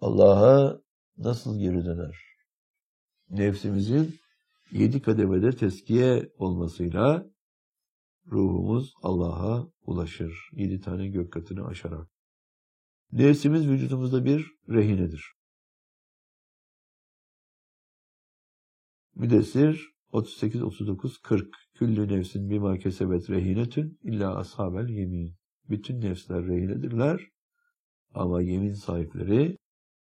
Allah'a nasıl geri döner? Nefsimizin 7 kademede tezkiye olmasıyla ruhumuz Allah'a ulaşır. 7 tane gök katını aşarak. Nefsimiz vücudumuzda bir rehinedir. Müddessir 38, 39, 40. Küllü nefsin bima kesebet rehinetün illa ashabel yemin. Bütün nefsler rehinedirler ama yemin sahipleri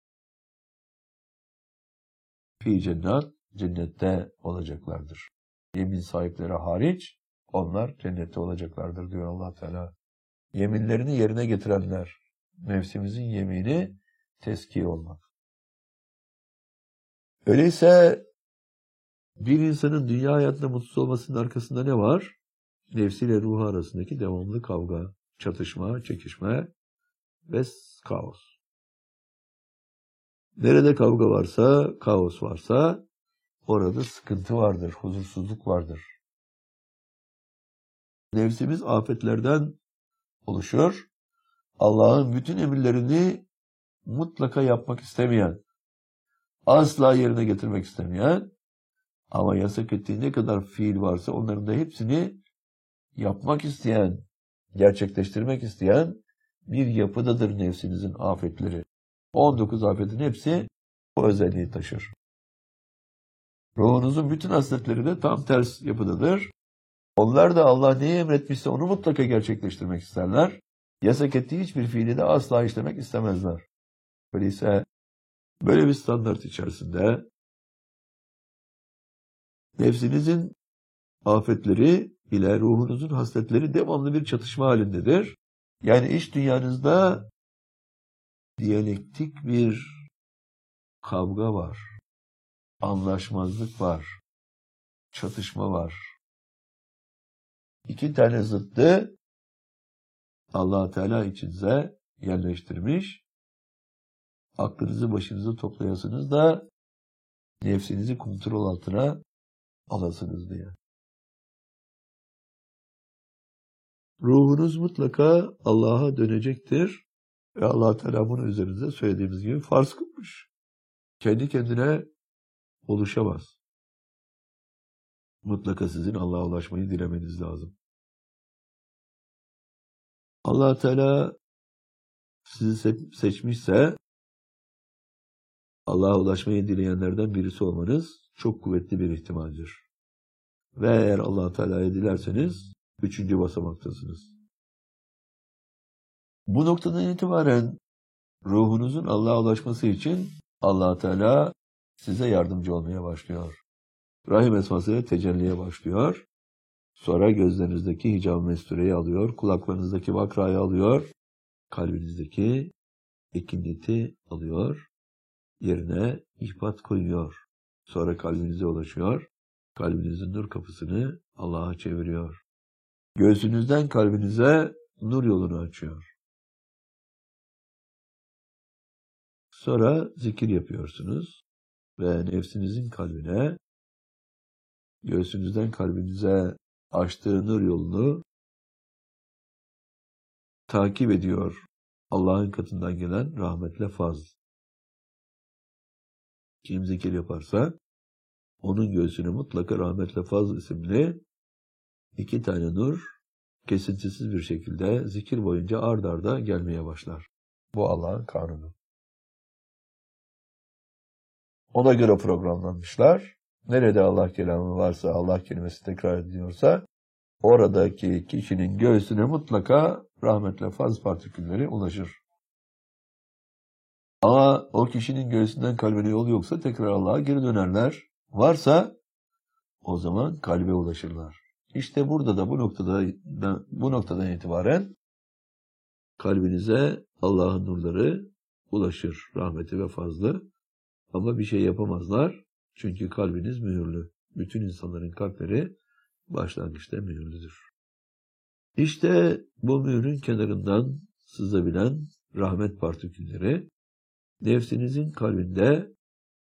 fi cennet, cennette olacaklardır. Yemin sahipleri hariç onlar cennette olacaklardır diyor Allah Teala. Yeminlerini yerine getirenler. Nefsimizin yemini tezkiye olmak. Öyleyse bir insanın dünya hayatında mutsuz olmasının arkasında ne var? Nefsiyle ruhu arasındaki devamlı kavga, çatışma, çekişme ve kaos. Nerede kavga varsa, kaos varsa orada sıkıntı vardır, huzursuzluk vardır. Nefsimiz afetlerden oluşur. Allah'ın bütün emirlerini mutlaka yapmak istemeyen, asla yerine getirmek istemeyen ama yasak ettiği ne kadar fiil varsa onların da hepsini yapmak isteyen, gerçekleştirmek isteyen bir yapıdadır nefsinizin afetleri. 19 afetin hepsi bu özelliği taşır. Ruhunuzun bütün hasletleri de tam ters yapıdadır. Onlar da Allah neyi emretmişse onu mutlaka gerçekleştirmek isterler. Yasak ettiği hiçbir fiili de asla işlemek istemezler. Öyleyse böyle bir standart içerisinde nefsinizin afetleri ile ruhunuzun hasletleri devamlı bir çatışma halindedir. Yani iç dünyanızda diyalektik bir kavga var, anlaşmazlık var, çatışma var. 2 tane zıttı Allah Teala içinize yerleştirmiş. Aklınızı başınıza toplayasınız da nefsinizi kontrol altına alasınız diye. Ruhunuz mutlaka Allah'a dönecektir. Ve Allah Teala bunu üzerinize söylediğimiz gibi farz kılmış. Kendi kendine oluşamaz. Mutlaka sizin Allah'a ulaşmayı dilemeniz lazım. Allah Teala sizi seçmişse Allah'a ulaşmayı dileyenlerden birisi olmanız çok kuvvetli bir ihtimaldir. Ve eğer Allah Teala'ya dilerseniz 3. basamaktasınız. Bu noktadan itibaren ruhunuzun Allah'a ulaşması için Allah Teala size yardımcı olmaya başlıyor. Rahim esmasıyla tecelliye başlıyor. Sonra gözlerinizdeki hicab-ı mestureyi alıyor, kulaklarınızdaki vakrayı alıyor, kalbinizdeki ekineti alıyor, yerine ihbat koyuyor. Sonra kalbinize ulaşıyor, kalbinizin nur kapısını Allah'a çeviriyor. Göğsünüzden kalbinize nur yolunu açıyor. Sonra zikir yapıyorsunuz ve nefsinizin kalbine, göğsünüzden kalbinize açtığı nur yolunu takip ediyor Allah'ın katından gelen rahmetle fazl. Kim zikir yaparsa onun göğsüne mutlaka rahmetle fazl isimli 2 tane nur kesintisiz bir şekilde zikir boyunca ard arda gelmeye başlar. Bu Allah'ın kanunu. Ona göre programlanmışlar. Nerede Allah kelamı varsa, Allah kelimesi tekrar ediliyorsa oradaki kişinin göğsüne mutlaka rahmetle fazl partikülleri ulaşır. Ama o kişinin göğsünden kalbine yol yoksa tekrar Allah'a geri dönerler. Varsa o zaman kalbe ulaşırlar. İşte burada da bu noktadan itibaren kalbinize Allah'ın nurları ulaşır. Rahmeti ve fazlı. Ama bir şey yapamazlar. Çünkü kalbiniz mühürlü. Bütün insanların kalpleri başlangıçta mühürlüdür. İşte bu mührün kenarından sızabilen rahmet partikülleri nefsinizin kalbinde